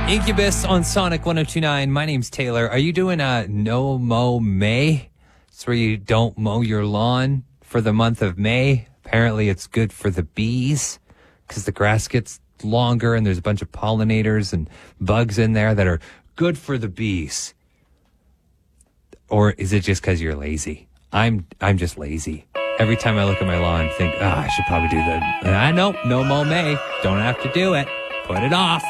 Incubus on Sonic 1029. My name's Taylor. Are you doing a no mow May? It's where you don't mow your lawn for the month of May. Apparently it's good for the bees because the grass gets longer and there's a bunch of pollinators and bugs in there that are good for the bees. Or is it just because you're lazy? I'm just lazy. Every time I look at my lawn, I think, I should probably do that. I know, no mow May. Don't have to do it. Put it off.